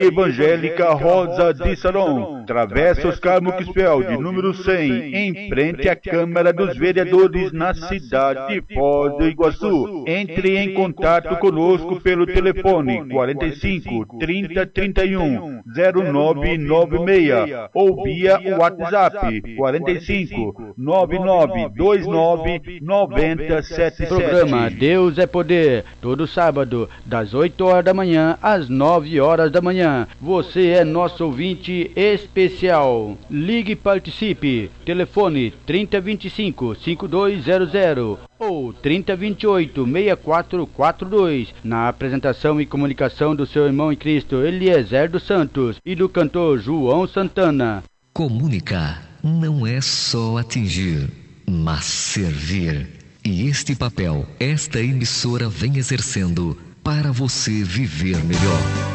Evangélica Rosa de Saron, Travessa Oscar Muquespel, de número 100, em frente à Câmara dos Vereadores na cidade de Foz do Iguaçu. Entre em contato conosco pelo telefone 45 30 31 0996 ou via WhatsApp 45 99 29 9077. Programa Deus é Poder, todo sábado, das 8 horas da manhã às 9 horas da manhã. Você é nosso ouvinte especial. Ligue e participe. Telefone 3025-5200 ou 3028-6442. Na apresentação e comunicação do seu irmão em Cristo, Eliezer dos Santos, e do cantor João Santana. Comunicar não é só atingir, mas servir. E este papel, esta emissora vem exercendo para você viver melhor.